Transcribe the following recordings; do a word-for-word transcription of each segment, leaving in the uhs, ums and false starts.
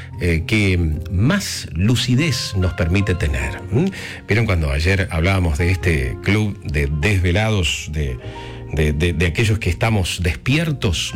eh, que más lucidez nos permite tener. ¿Mm? ¿Vieron cuando ayer hablábamos de este club de desvelados, de... De, de, de aquellos que estamos despiertos?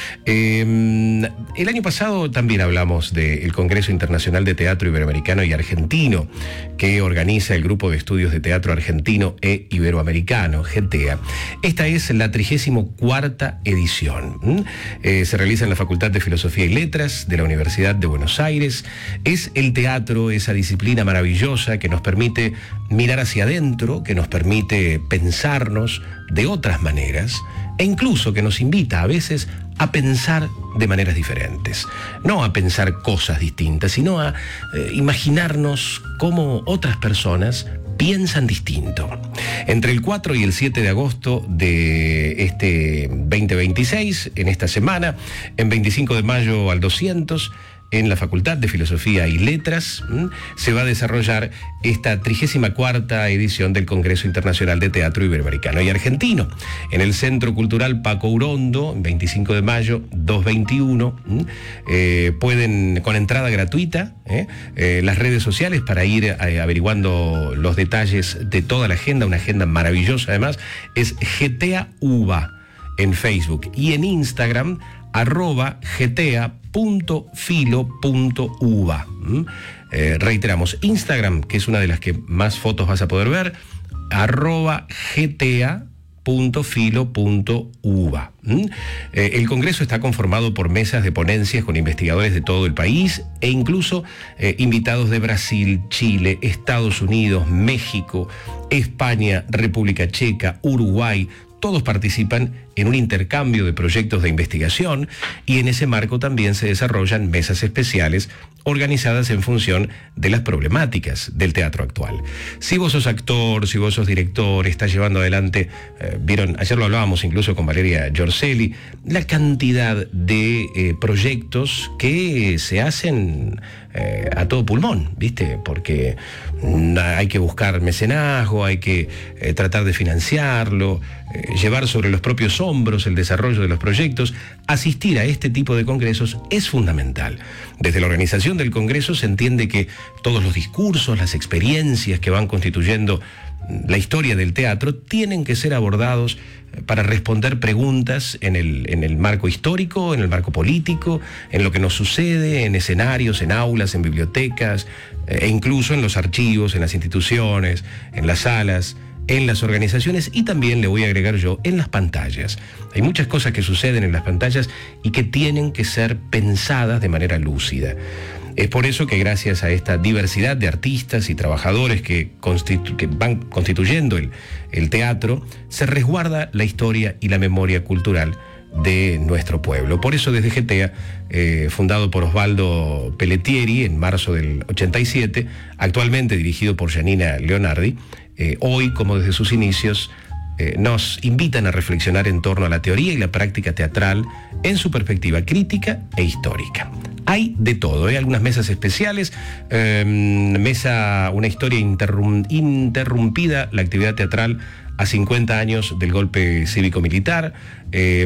Eh, el año pasado también hablamos del Congreso Internacional de Teatro Iberoamericano y Argentino, que organiza el Grupo de Estudios de Teatro Argentino e Iberoamericano, G T A. Esta es la trigésima cuarta edición. Eh, se realiza en la Facultad de Filosofía y Letras de la Universidad de Buenos Aires. Es el teatro, esa disciplina maravillosa que nos permite mirar hacia adentro, que nos permite pensarnos de otras maneras, e incluso que nos invita a veces a pensar de maneras diferentes. No a pensar cosas distintas, sino a eh, imaginarnos cómo otras personas piensan distinto. Entre el cuatro y el siete de agosto de este veinte veintiséis, en esta semana, en veinticinco de mayo al doscientos, en la Facultad de Filosofía y Letras, ¿m? se va a desarrollar esta trigésima cuarta edición del Congreso Internacional de Teatro Iberoamericano y Argentino, en el Centro Cultural Paco Urondo, veinticinco de mayo, dos veintiuno. Eh, pueden, con entrada gratuita, ¿eh? Eh, las redes sociales para ir eh, averiguando los detalles de toda la agenda, una agenda maravillosa además, es G T A U B A en Facebook y en Instagram, arroba gta punto filo punto uva. ¿Mm? Eh, reiteramos, Instagram, que es una de las que más fotos vas a poder ver, arroba gta punto filo punto uva. ¿Mm? Eh, el Congreso está conformado por mesas de ponencias con investigadores de todo el país e incluso eh, invitados de Brasil, Chile, Estados Unidos, México, España, República Checa, Uruguay. Todos participan en un intercambio de proyectos de investigación y en ese marco también se desarrollan mesas especiales organizadas en función de las problemáticas del teatro actual. Si vos sos actor, si vos sos director, estás llevando adelante, eh, vieron, ayer lo hablábamos incluso con Valeria Giorcelli, la cantidad de eh, proyectos que se hacen eh, a todo pulmón, ¿viste? Porque hay que buscar mecenazgo, hay que eh, tratar de financiarlo, eh, llevar sobre los propios hombros el desarrollo de los proyectos. Asistir a este tipo de congresos es fundamental. Desde la organización del congreso se entiende que todos los discursos, las experiencias que van constituyendo la historia del teatro tienen que ser abordados para responder preguntas en el, en el marco histórico, en el marco político, en lo que nos sucede, en escenarios, en aulas, en bibliotecas, e incluso en los archivos, en las instituciones, en las salas, en las organizaciones y también, le voy a agregar yo, en las pantallas. Hay muchas cosas que suceden en las pantallas y que tienen que ser pensadas de manera lúcida. Es por eso que gracias a esta diversidad de artistas y trabajadores que, constitu- que van constituyendo el, el teatro, se resguarda la historia y la memoria cultural de nuestro pueblo. Por eso desde G T A, eh, fundado por Osvaldo Pelletieri en marzo del ochenta y siete, actualmente dirigido por Janina Leonardi, eh, hoy, como desde sus inicios, eh, nos invitan a reflexionar en torno a la teoría y la práctica teatral en su perspectiva crítica e histórica. Hay de todo, ¿eh? Algunas mesas especiales, eh, mesa, una historia interrum, interrumpida, la actividad teatral a cincuenta años del golpe cívico-militar, eh,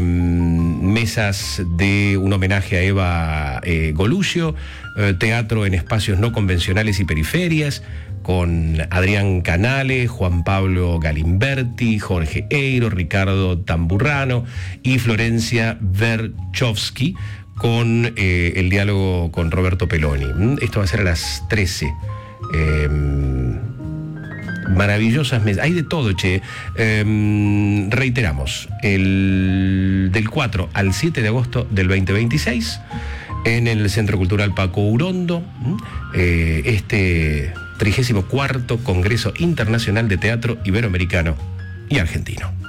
mesas de un homenaje a Eva eh, Goluccio, eh, teatro en espacios no convencionales y periferias, con Adrián Canale, Juan Pablo Galimberti, Jorge Eiro, Ricardo Tamburrano y Florencia Verchovsky, con eh, el diálogo con Roberto Peloni. Esto va a ser a las trece. Eh, maravillosas mesas, hay de todo, che. Eh, reiteramos, el, del cuatro al siete de agosto del veinte veintiséis, en el Centro Cultural Paco Urondo, eh, este trigésimo cuarto Congreso Internacional de Teatro Iberoamericano y Argentino.